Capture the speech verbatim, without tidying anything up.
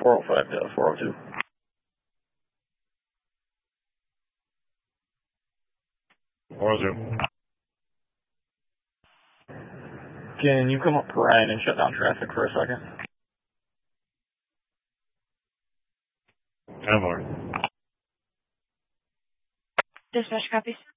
four oh five to four oh two. four oh two. Can you come up right and shut down traffic for a second? ten four. Dispatch copies.